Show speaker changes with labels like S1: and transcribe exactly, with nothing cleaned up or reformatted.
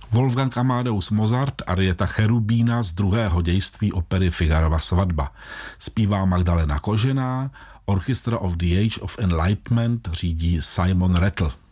S1: Wolfgang Amadeus Mozart, arieta Cherubína z druhého dějství opery Figarova svatba. Zpívá Magdalena Kožená, Orchestra of the Age of Enlightenment řídí Simon Rattle.